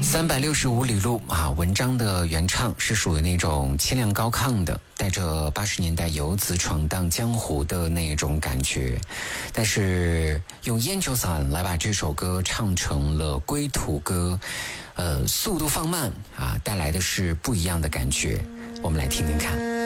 365里路啊，文章的原唱是属于那种清亮高亢的，带着80年代游子闯荡江湖的那种感觉，但是用烟酒嗓来把这首歌唱成了归途歌，速度放慢啊，带来的是不一样的感觉，我们来听听看。